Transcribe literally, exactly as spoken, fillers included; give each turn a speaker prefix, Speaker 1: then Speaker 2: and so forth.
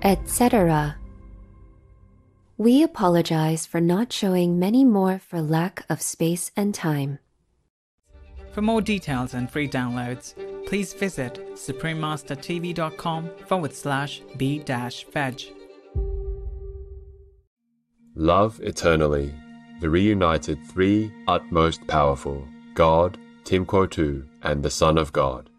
Speaker 1: et cetera. We apologize for not showing many more for lack of space and time.
Speaker 2: For more details and free downloads, please visit suprememastertv.com forward slash b dash veg.
Speaker 3: Love eternally. The reunited three utmost powerful, God, Tim Quotu, and the Son of God.